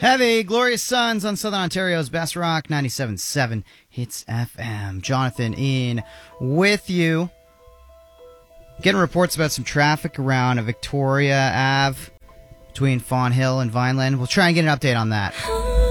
Heavy, Glorious Sons on Southern Ontario's Best Rock, 97.7 Hits FM. Jonathan in with you. Getting reports about some traffic around Victoria Ave between Fawn Hill and Vineland. We'll try and get an update on that.